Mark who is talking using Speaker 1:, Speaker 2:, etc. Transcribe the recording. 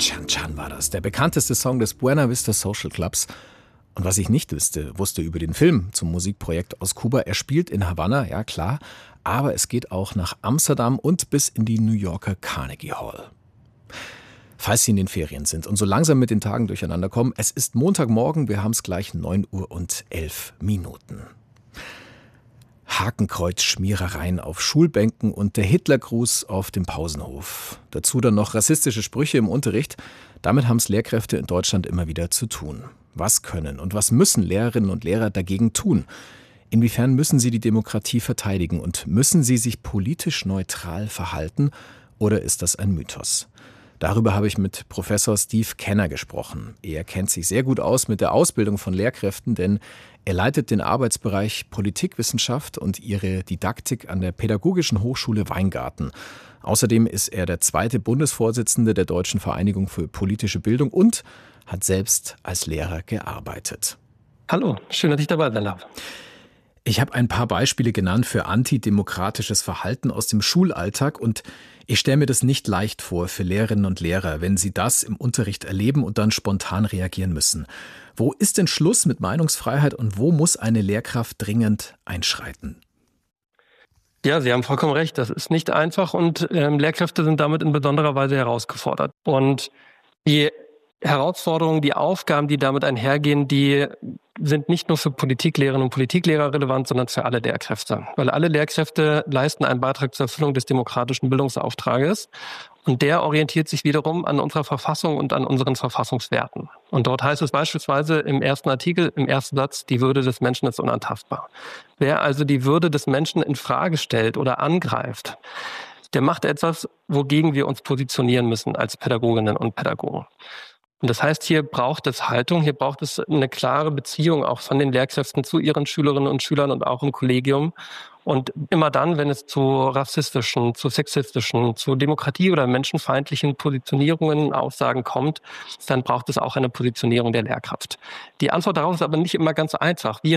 Speaker 1: Chan Chan war das, der bekannteste Song des Buena Vista Social Clubs. Und was ich nicht wusste über den Film zum Musikprojekt aus Kuba. Er spielt in Havanna, ja klar, aber es geht auch nach Amsterdam und bis in die New Yorker Carnegie Hall. Falls Sie in den Ferien sind und so langsam mit den Tagen durcheinander kommen, es ist Montagmorgen, wir haben es gleich 9:11 Uhr. Hakenkreuz-Schmierereien auf Schulbänken und der Hitlergruß auf dem Pausenhof. Dazu dann noch rassistische Sprüche im Unterricht. Damit haben es Lehrkräfte in Deutschland immer wieder zu tun. Was können und was müssen Lehrerinnen und Lehrer dagegen tun? Inwiefern müssen sie die Demokratie verteidigen und müssen sie sich politisch neutral verhalten oder ist das ein Mythos? Darüber habe ich mit Professor Steve Kenner gesprochen. Er kennt sich sehr gut aus mit der Ausbildung von Lehrkräften, denn er leitet den Arbeitsbereich Politikwissenschaft und ihre Didaktik an der Pädagogischen Hochschule Weingarten. Außerdem ist er der zweite Bundesvorsitzende der Deutschen Vereinigung für politische Bildung und hat selbst als Lehrer gearbeitet.
Speaker 2: Hallo, schön, dass ich dabei sein darf.
Speaker 1: Ich habe ein paar Beispiele genannt für antidemokratisches Verhalten aus dem Schulalltag und ich stelle mir das nicht leicht vor für Lehrerinnen und Lehrer, wenn sie das im Unterricht erleben und dann spontan reagieren müssen. Wo ist denn Schluss mit Meinungsfreiheit und wo muss eine Lehrkraft dringend einschreiten?
Speaker 2: Ja, Sie haben vollkommen recht. Das ist nicht einfach und Lehrkräfte sind damit in besonderer Weise herausgefordert. Und die Herausforderungen, die Aufgaben, die damit einhergehen, die sind nicht nur für Politiklehrerinnen und Politiklehrer relevant, sondern für alle Lehrkräfte. Weil alle Lehrkräfte leisten einen Beitrag zur Erfüllung des demokratischen Bildungsauftrages. Und der orientiert sich wiederum an unserer Verfassung und an unseren Verfassungswerten. Und dort heißt es beispielsweise im ersten Artikel, im ersten Satz, die Würde des Menschen ist unantastbar. Wer also die Würde des Menschen in Frage stellt oder angreift, der macht etwas, wogegen wir uns positionieren müssen als Pädagoginnen und Pädagogen. Und das heißt, hier braucht es Haltung, hier braucht es eine klare Beziehung auch von den Lehrkräften zu ihren Schülerinnen und Schülern und auch im Kollegium. Und immer dann, wenn es zu rassistischen, zu sexistischen, zu demokratie- oder menschenfeindlichen Positionierungen, Aussagen kommt, dann braucht es auch eine Positionierung der Lehrkraft. Die Antwort darauf ist aber nicht immer ganz einfach. Wie